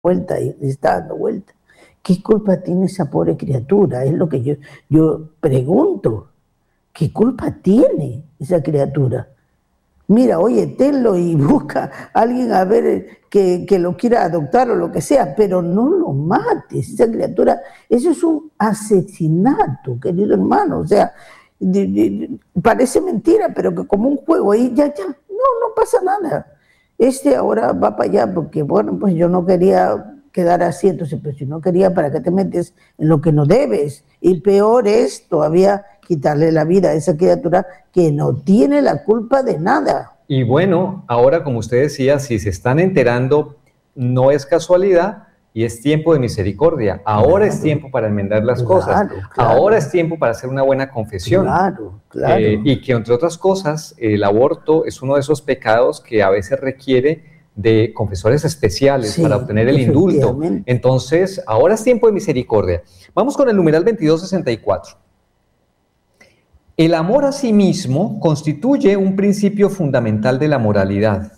vuelta y está dando vuelta. ¿Qué culpa tiene esa pobre criatura? Es lo que yo pregunto. ¿Qué culpa tiene esa criatura? Mira, oye, tenlo y busca a alguien a ver que lo quiera adoptar o lo que sea, pero no lo mates, esa criatura. Eso es un asesinato, querido hermano. O sea, parece mentira, pero que como un juego ahí ya, no pasa nada. Ahora va para allá porque, bueno, pues yo no quería quedar así, entonces, pues si no quería, ¿para qué te metes en lo que no debes? Y peor es todavía quitarle la vida a esa criatura que no tiene la culpa de nada. Y bueno, ahora como usted decía, si se están enterando, no es casualidad y es tiempo de misericordia. Ahora es tiempo para enmendar las cosas. Ahora es tiempo para hacer una buena confesión. Y que entre otras cosas, el aborto es uno de esos pecados que a veces requiere de confesores especiales para obtener el indulto. Entonces, ahora es tiempo de misericordia. Vamos con el numeral 2264. El amor a sí mismo constituye un principio fundamental de la moralidad.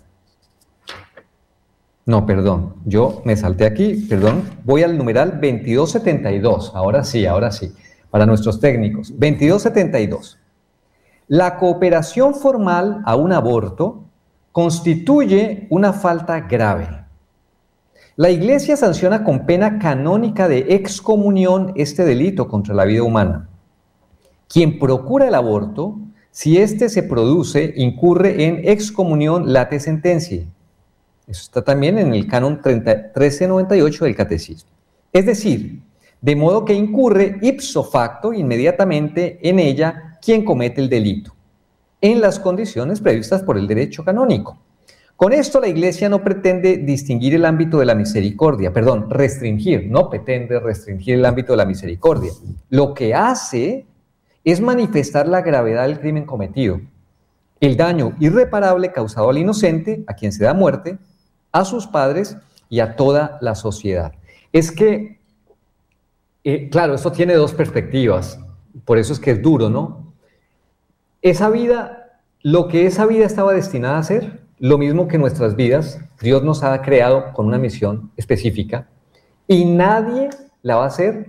No, perdón, yo me salté aquí, perdón. Voy al numeral 2272. Ahora sí, para nuestros técnicos. 2272. La cooperación formal a un aborto constituye una falta grave. La Iglesia sanciona con pena canónica de excomunión este delito contra la vida humana. Quien procura el aborto, si éste se produce, incurre en excomunión late sentenciae. Eso está también en el canon 1398 del Catecismo. Es decir, de modo que incurre ipso facto inmediatamente en ella quien comete el delito, en las condiciones previstas por el derecho canónico. Con esto la Iglesia no pretende distinguir el ámbito de la misericordia, no pretende restringir el ámbito de la misericordia. Lo que hace es manifestar la gravedad del crimen cometido, el daño irreparable causado al inocente, a quien se da muerte, a sus padres y a toda la sociedad. Es que, claro, esto tiene dos perspectivas, por eso es que es duro, ¿no? Esa vida, lo que esa vida estaba destinada a ser, lo mismo que nuestras vidas, Dios nos ha creado con una misión específica y nadie la va a hacer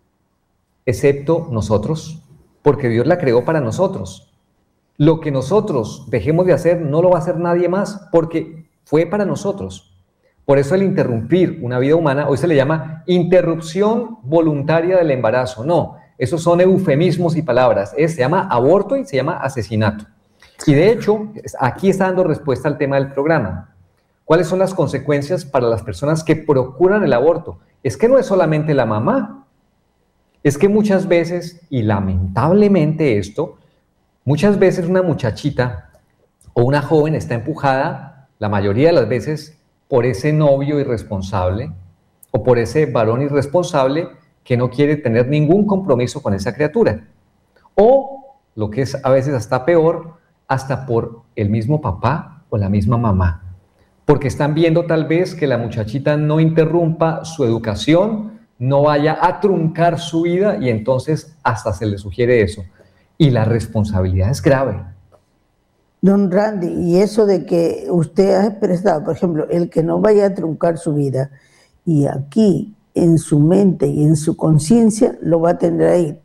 excepto nosotros, porque Dios la creó para nosotros. Lo que nosotros dejemos de hacer no lo va a hacer nadie más, porque fue para nosotros. Por eso el interrumpir una vida humana, hoy se le llama interrupción voluntaria del embarazo. No, esos son eufemismos y palabras. Se llama aborto y se llama asesinato. Y de hecho, aquí está dando respuesta al tema del programa. ¿Cuáles son las consecuencias para las personas que procuran el aborto? Es que no es solamente la mamá. Es que muchas veces, y lamentablemente muchas veces una muchachita o una joven está empujada, la mayoría de las veces, por ese novio irresponsable o por ese varón irresponsable que no quiere tener ningún compromiso con esa criatura. O, lo que es a veces hasta peor, hasta por el mismo papá o la misma mamá. Porque están viendo tal vez que la muchachita no interrumpa su educación, no vaya a truncar su vida y entonces hasta se le sugiere eso. Y la responsabilidad es grave. Don Randy, y eso de que usted ha expresado, por ejemplo, el que no vaya a truncar su vida, y aquí en su mente y en su conciencia lo va a tener ahí,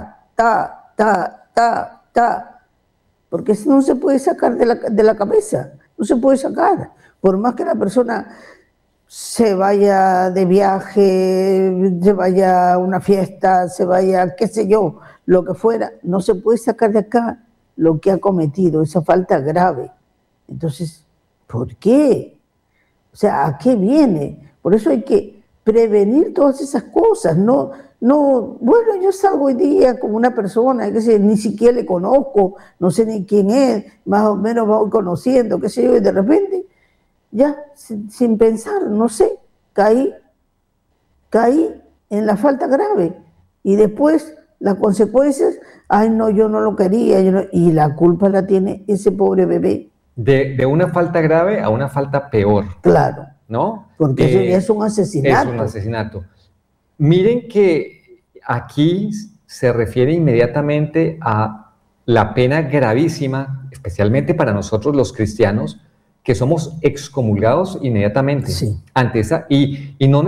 porque eso no se puede sacar de la cabeza, no se puede sacar, por más que la persona se vaya de viaje, se vaya a una fiesta, se vaya, qué sé yo, lo que fuera, no se puede sacar de acá lo que ha cometido, esa falta grave. Entonces, ¿por qué? O sea, ¿a qué viene? Por eso hay que prevenir todas esas cosas, bueno, yo salgo hoy día como una persona que ni siquiera le conozco, no sé ni quién es, más o menos voy conociendo, qué sé yo, y de repente ya, sin pensar, no sé, caí en la falta grave. Y después las consecuencias, ay no, yo no lo quería, y la culpa la tiene ese pobre bebé. De una falta grave a una falta peor. Claro. ¿No? Porque eso ya es un asesinato. Es un asesinato. Miren que aquí se refiere inmediatamente a la pena gravísima, especialmente para nosotros los cristianos, que somos excomulgados inmediatamente Sí. ante esa, y no